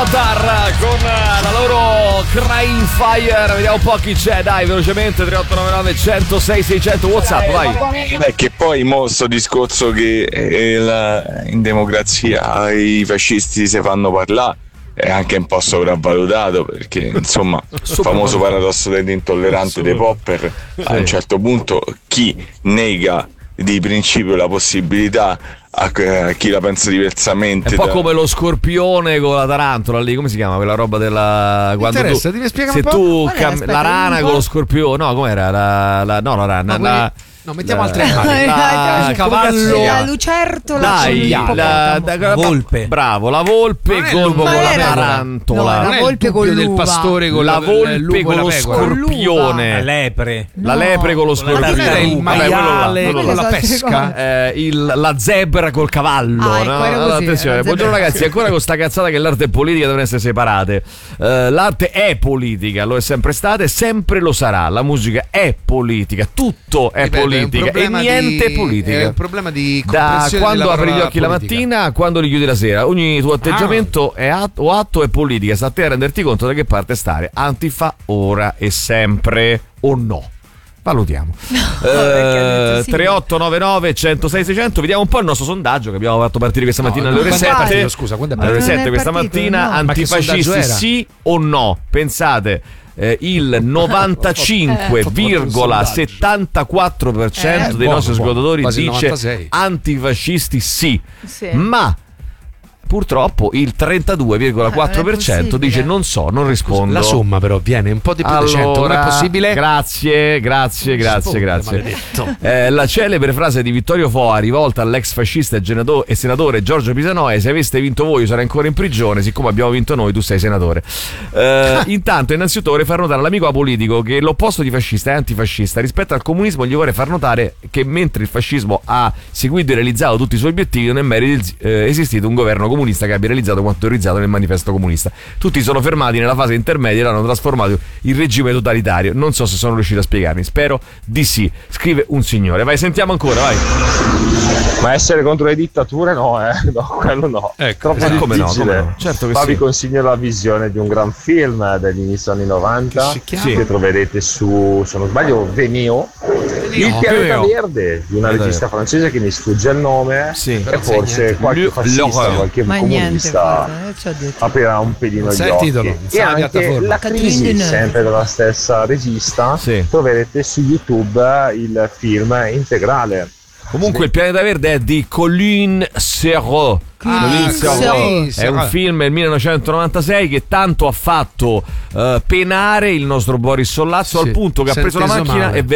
Avatar con la loro Crying Fire. Vediamo un po' chi c'è, dai, velocemente. 3899 106 600 WhatsApp, vai. Beh, che poi sto discorso che in democrazia i fascisti si fanno parlare è anche un po' sopravvalutato, perché insomma il famoso paradosso dell'intollerante dei Popper, a un certo punto chi nega di principio la possibilità a chi la pensa diversamente. È un po' come lo scorpione con la tarantola lì, come si chiama quella roba della quando interessa, devi spiegare se un po'? tu Aspetta, la rana con lo scorpione, no, com'era la rana, No, mettiamo altre animali. Il cavallo, la lucertola, dai, la volpe. Bravo, la volpe Non è con lupo con la la pecora. tarantola. No, non è il volpe con dubbio del l'uva. pastore con La volpe lupo e con la lo pecora. scorpione. La lepre. La lepre con lo scorpione. Era il maiale quello con là. la pesca. La zebra col cavallo. Ah, ecco, no? era Allora, così, attenzione, la buongiorno zebra. ragazzi, ancora con sta cazzata che l'arte e politica devono essere separate. L'arte è politica, lo è sempre stata e sempre lo sarà. La musica è politica, tutto è Ripeto, è un politica e problema niente è di- politica. È un problema di Da comprensione quando della apri gli parola occhi la politica. mattina a quando li chiudi la sera, ogni tuo atteggiamento è atto è politica. Sta a te a renderti conto da che parte stare. Antifa ora e sempre o no? Valutiamo. perché ha detto sì. 3899 106 600. Vediamo un po' il nostro sondaggio che abbiamo fatto partire questa mattina alle ore quando è 7. partito? Scusa, quando è Alle ore partito? 7 questa Non è partito, mattina. no. Ma che sondaggio Antifascisti era? sì o no? Pensate. Il 95,74% dei nostri ascoltatori quasi il dice 96. antifascisti sì. Sì. Ma purtroppo il 32,4% dice non so, non rispondo. La somma però viene un po' di più di 100, non è possibile? Grazie. maledetto. La celebre frase di Vittorio Foa rivolta all'ex fascista e senatore Giorgio Pisanoia: se aveste vinto voi io sarei ancora in prigione, siccome abbiamo vinto noi tu sei senatore. Intanto innanzitutto vorrei far notare all'amico apolitico che l'opposto di fascista è antifascista. Rispetto al comunismo gli vorrei far notare che mentre il fascismo ha seguito e realizzato tutti i suoi obiettivi, non è mai esistito un governo comunista che abbia realizzato quanto teorizzato nel manifesto comunista. Tutti sono fermati nella fase intermedia e l'hanno trasformato in regime totalitario. Non so se sono riuscito a spiegarmi, spero di sì. Scrive un signore. Vai, sentiamo ancora, vai. Ma essere contro le dittature no, no, quello no. Ecco, Troppo come no, difficile. come no. Certo che Ma sì. vi consiglio la visione di un gran film degli inizio anni 90 Che si chiama? che troverete su, se non sbaglio, Vimeo. Il pianeta Vimeo. verde di una Pianeta regista francese che mi sfugge il nome, Sì. e Però forse sai qualche niente. fascista, L'horreur. qualche Ma niente, comunista guarda, ci ho detto. aprirà un pelino Non gli sai il occhi. titolo, non E sai la anche piattaforma. La Catherine crisi, Deneuve. sempre della stessa regista, Sì. troverete su YouTube il film integrale. Comunque il pianeta verde è di Colin Serrault. Colin Serrault sì, è un film del 1996 che tanto ha fatto penare il nostro Boris Sollazzo, Sì, al punto che ha si è preso la inteso macchina male. e